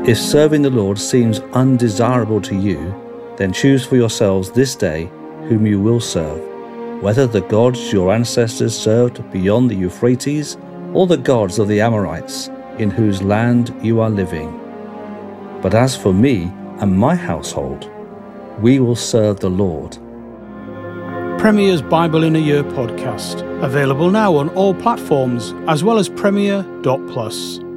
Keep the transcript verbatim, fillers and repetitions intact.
If serving the Lord seems undesirable to you, then choose for yourselves this day whom you will serve, whether the gods your ancestors served beyond the Euphrates, or the gods of the Amorites, in whose land you are living. But as for me and my household, we will serve the Lord. Premier's Bible in a Year podcast, available now on all platforms, as well as Premier dot plus.